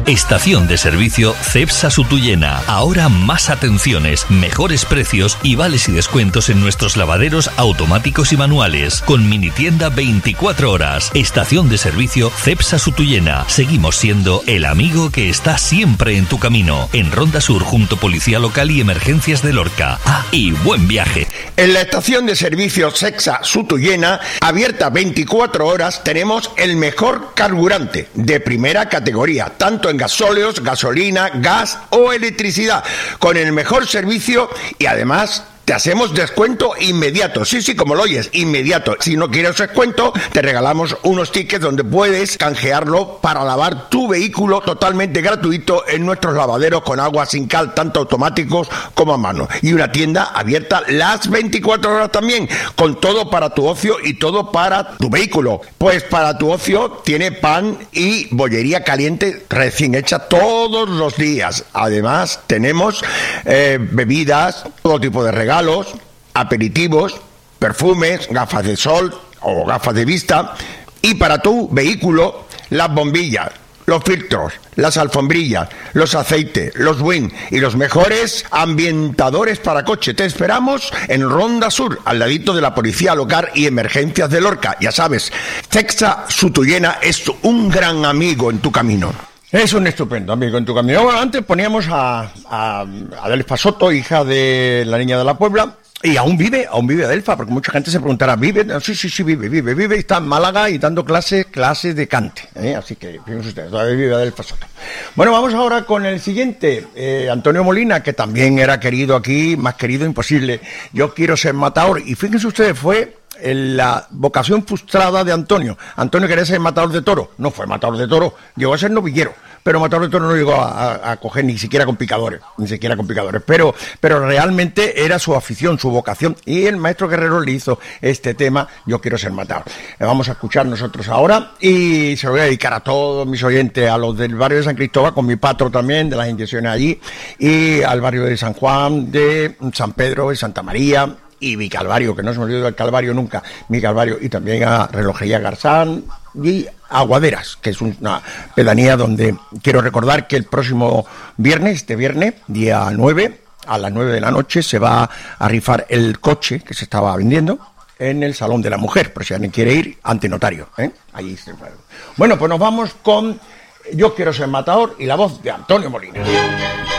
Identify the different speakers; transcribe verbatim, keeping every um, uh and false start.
Speaker 1: Estación de servicio Cepsa Sutuyena. Ahora más atenciones, mejores precios y vales y descuentos en nuestros lavaderos automáticos y manuales. Con mini tienda veinticuatro horas. Estación de servicio Cepsa Sutuyena. Seguimos siendo el amigo que está siempre en tu camino. En Ronda Sur, junto Policía Local y Emergencias de Lorca. Ah, y buen viaje.
Speaker 2: En la estación de servicio Cepsa Sutuyena, abierta veinticuatro horas, tenemos el mejor carburante de primera categoría, tanto en gasóleos, gasolina, gas o electricidad, con el mejor servicio y además te hacemos descuento inmediato. Sí, sí, como lo oyes, inmediato. Si no quieres descuento, te regalamos unos tickets donde puedes canjearlo para lavar tu vehículo totalmente gratuito en nuestros lavaderos con agua sin cal, tanto automáticos como a mano. Y una tienda abierta las veinticuatro horas también, con todo para tu ocio y todo para tu vehículo. Pues para tu ocio tiene pan y bollería caliente recién hecha todos los días. Además, tenemos eh, bebidas, todo tipo de regalos, aperitivos, perfumes, gafas de sol o gafas de vista, y para tu vehículo las bombillas, los filtros, las alfombrillas, los aceites, los Win y los mejores ambientadores para coche. Te esperamos en Ronda Sur, al ladito de la Policía Local y Emergencias de Lorca. Ya sabes, Cepsa Sutuyena es un gran amigo en tu camino.
Speaker 3: Es un estupendo amigo en tu camino. Bueno, antes poníamos a, a Adelfa Soto, hija de la Niña de la Puebla, y aún vive, aún vive Adelfa, porque mucha gente se preguntará, ¿vive? No, sí, sí, sí, vive, vive, vive, y está en Málaga y dando clases, clases de cante, ¿eh? Así que, fíjense ustedes, todavía vive Adelfa Soto. Bueno, vamos ahora con el siguiente, eh, Antonio Molina, que también era querido aquí, más querido imposible. Yo quiero ser matador, y fíjense ustedes, fue en la vocación frustrada de Antonio. Antonio quería ser matador de toro, no fue matador de toro, llegó a ser novillero, pero matador de toro no llegó a, a, a coger ni siquiera con picadores, ni siquiera con picadores, pero, pero realmente era su afición, su vocación, y el maestro Guerrero le hizo este tema, Yo quiero ser matador. Le vamos a escuchar nosotros ahora, y se lo voy a dedicar a todos mis oyentes, a los del barrio de San Cristóbal, con mi patro también, de las inyecciones allí, y al barrio de San Juan, de San Pedro, de Santa María, y mi Calvario, que no se me olvidó del Calvario nunca, mi Calvario, y también a Relojería Garzán y Aguaderas, que es una pedanía donde quiero recordar que el próximo viernes, este viernes, día nueve, a las nueve de la noche, se va a rifar el coche que se estaba vendiendo en el Salón de la Mujer, por si alguien quiere ir, ante notario, ¿eh? Allí se... Bueno, pues nos vamos con Yo quiero ser matador y la voz de Antonio Molina.